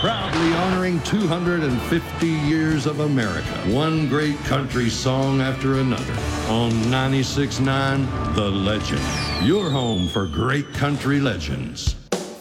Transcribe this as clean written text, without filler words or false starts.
proudly honoring 250 years of America. One great country song after another. On 96.9, The Legend. Your home for great country legends.